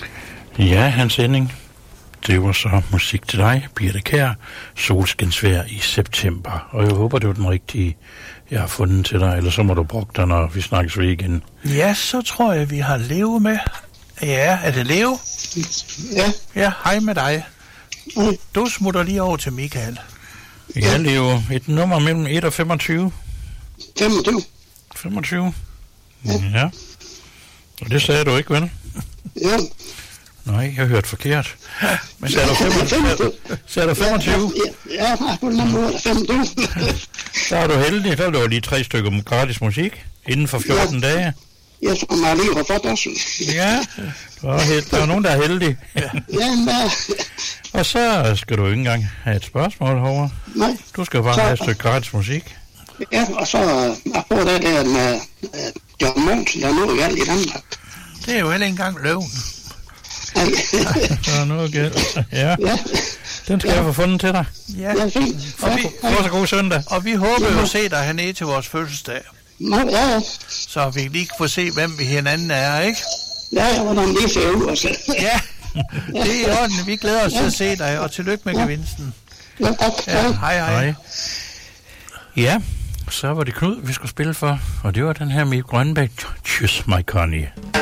Ja, Hans Henning. Det var så musik til dig, Birthe Kjær, Solskinsvejr i september. Og jeg håber, det var den rigtige, jeg har fundet til dig. Eller så må du bruge den, når vi snakkes ved igen. Ja, så tror jeg, vi har Leo med. Ja, er det Leo? Ja. Ja, hej med dig. Du smutter lige over til Michael. Ja, Leo. Et nummer mellem 1 og 25. 25. 25? Ja. Og det sagde du ikke, vel? Ja. Nej, jeg hørte forkert. Men sagde du 25? Sagde du 25? Ja, jeg har på den måde 25. Der er du heldig. Der var lige 3 stykker gratis musik inden for 14 dage. Jeg tror, man lige har fået også. Ja, der er nogen, der er heldige. Ja, Og så skal du ikke engang have et spørgsmål herovre. Nej. Du skal bare have et stykke gratis musik. Ja, og så på det der med John Monsen, der er noget galt i Danmark. Det er jo heller ikke engang løven. Nej. Der er noget galt. Ja. Den skal jeg få fundet til dig. Ja, fint. Få så god søndag. Og vi håber jo at se dig hernede til vores fødselsdag. Ja. Så vi lige kan få se, hvem vi hinanden er, ikke? Ja, hvordan det ser ud også. Ja, det er i orden. Vi glæder os til at se dig, og tillykke med gevinsten. Ja, tak. Ja, hej. Ja, så var det Knud, vi skulle spille for, og det var den her med Grønbæk, Kyss My Connie.